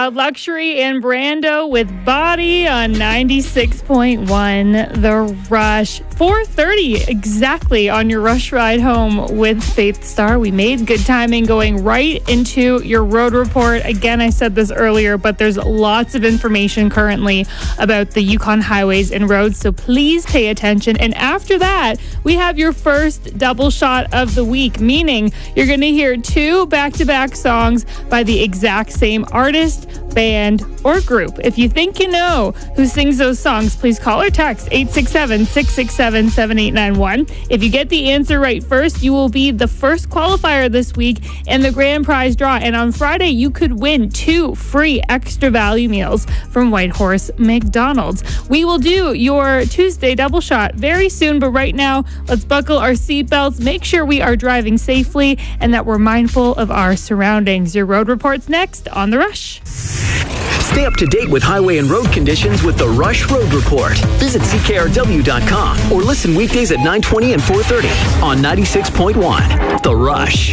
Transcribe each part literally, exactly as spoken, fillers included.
Loud Luxury and Brando with Body on ninety-six point one The Rush. four thirty exactly on your Rush ride home with Faith Star. We made good timing going right into your road report. Again, I said this earlier, but there's lots of information currently about the Yukon highways and roads, so please pay attention. And after that, we have your first double shot of the week, meaning you're going to hear two back-to-back songs by the exact same artist, band, or group. If you think you know who sings those songs, please call or text eight six seven, six six seven, seven eight nine one. If you get the answer right first, you will be the first qualifier this week in the grand prize draw. And on Friday, you could win two free extra value meals from Whitehorse McDonald's. We will do your Tuesday double shot very soon, but right now, let's buckle our seatbelts, make sure we are driving safely, and that we're mindful of our surroundings. Your road report's next on The Rush. Stay up to date with highway and road conditions with the Rush Road Report. Visit C K R W dot com or listen weekdays at nine twenty and four thirty on ninety-six point one The Rush.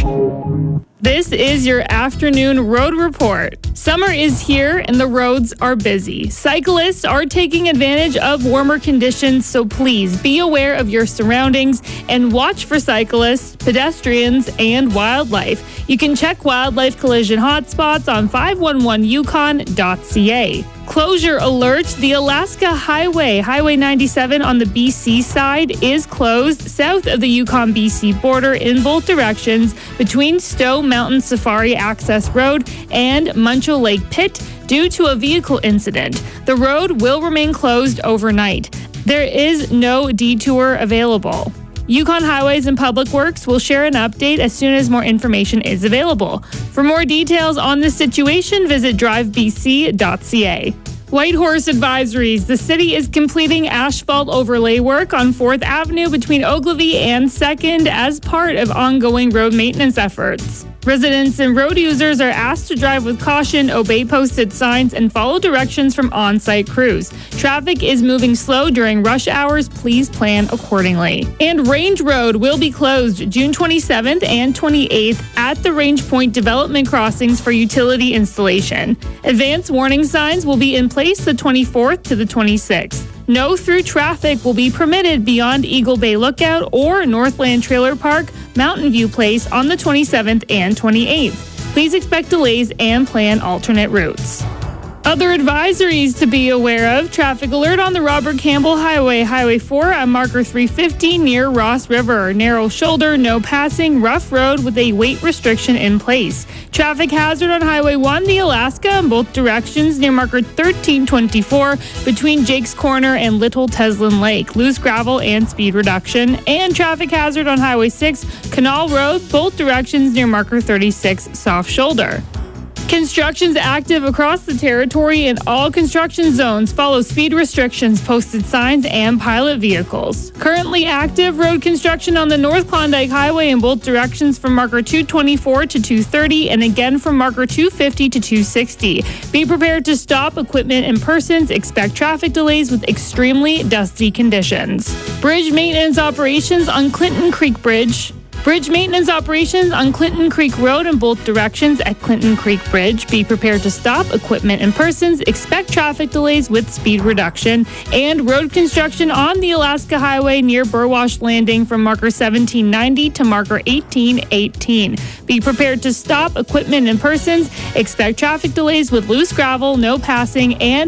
This is your afternoon road report. Summer is here and the roads are busy. Cyclists are taking advantage of warmer conditions, so please be aware of your surroundings and watch for cyclists, pedestrians, and wildlife. You can check wildlife collision hotspots on five one one yukon dot c a. Closure alert. The Alaska Highway, Highway ninety-seven on the B C side, is closed south of the Yukon-B C border in both directions between Stowe Mountain Safari Access Road and Muncho Lake Pit due to a vehicle incident. The road will remain closed overnight. There is no detour available. Yukon Highways and Public Works will share an update as soon as more information is available. For more details on this situation, visit drive b c dot c a. Whitehorse advisories. The city is completing asphalt overlay work on fourth Avenue between Ogilvie and second as part of ongoing road maintenance efforts. Residents and road users are asked to drive with caution, obey posted signs, and follow directions from on-site crews. Traffic is moving slow during rush hours. Please plan accordingly. And Range Road will be closed June twenty-seventh and twenty-eighth at the Range Point development crossings for utility installation. Advance warning signs will be in place the twenty-fourth to the twenty-sixth. No through traffic will be permitted beyond Eagle Bay Lookout or Northland Trailer Park, Mountain View Place on the twenty-seventh and twenty-eighth. Please expect delays and plan alternate routes. Other advisories to be aware of. Traffic alert on the Robert Campbell Highway, Highway four at marker three fifty near Ross River. Narrow shoulder, no passing, rough road with a weight restriction in place. Traffic hazard on Highway one, the Alaska, in both directions near marker thirteen twenty-four between Jake's Corner and Little Teslin Lake. Loose gravel and speed reduction. And traffic hazard on Highway six, Canal Road, both directions near marker thirty-six, soft shoulder. Construction's active across the territory in all construction zones. Follow speed restrictions, posted signs, and pilot vehicles. Currently active road construction on the North Klondike Highway in both directions from marker two twenty-four to two thirty and again from marker two fifty to two sixty. Be prepared to stop equipment and persons. Expect traffic delays with extremely dusty conditions. Bridge maintenance operations on Clinton Creek Bridge. Bridge maintenance operations on Clinton Creek Road in both directions at Clinton Creek Bridge. Be prepared to stop equipment and persons. Expect traffic delays with speed reduction. And road construction on the Alaska Highway near Burwash Landing from marker seventeen ninety to marker eighteen eighteen. Be prepared to stop equipment and persons. Expect traffic delays with loose gravel, no passing, and